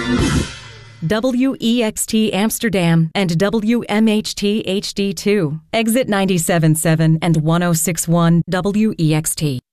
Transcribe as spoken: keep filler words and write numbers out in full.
W E X T Amsterdam and W M H T H D two. Exit ninety-seven point seven and one oh six point one W E X T.